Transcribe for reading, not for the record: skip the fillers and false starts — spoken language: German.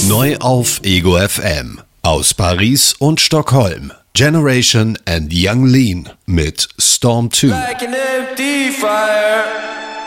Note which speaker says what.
Speaker 1: Neu auf Ego FM. Aus Paris und Stockholm. Generation and Young Lean mit Storm 2.
Speaker 2: Like an empty fire.